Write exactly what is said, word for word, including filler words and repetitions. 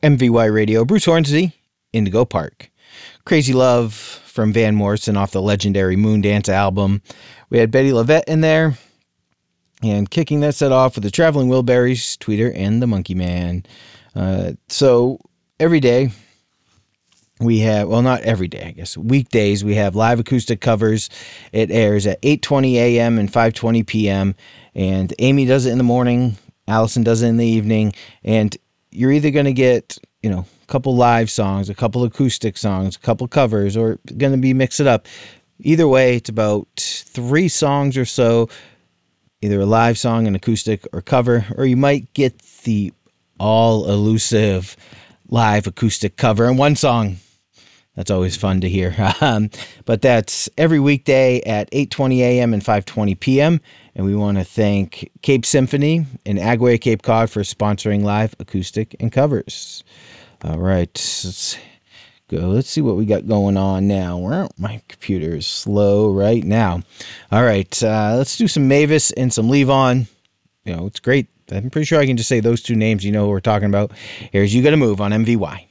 M V Y Radio, Bruce Hornsby, Indigo Park. Crazy Love from Van Morrison off the legendary Moondance album. We had Betty LaVette in there. And kicking that set off with the Traveling Wilburys, Tweeter, and the Monkey Man. Uh, so every day we have, well, not every day, I guess, weekdays we have live acoustic covers. It airs at eight twenty a.m. and five twenty p.m. And Amy does it in the morning, Allison does it in the evening. And you're either going to get, you know, a couple live songs, a couple acoustic songs, a couple covers, or going to be mix it up. Either way, it's about three songs or so, either a live song, an acoustic, or cover, or you might get the all-elusive live acoustic cover in one song. That's always fun to hear. Um, but that's every weekday at eight twenty a.m. and five twenty p.m. And we want to thank Cape Symphony and Agway Cape Cod for sponsoring live acoustic and covers. All right, let's go. Let's see what we got going on now. Well, my computer is slow right now. All right, uh, let's do some Mavis and some Levon. You know, it's great. I'm pretty sure I can just say those two names. You know who we're talking about. Here's You Gotta Move on M V Y.